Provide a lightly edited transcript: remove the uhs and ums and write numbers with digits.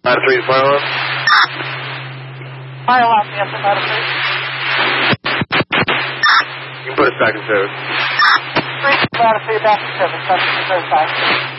Ladder 3 to fire alarm. Fire alarm, yes, Ladder 3. You can put us back in service. 3, Ladder 3, back in service. That's the third time.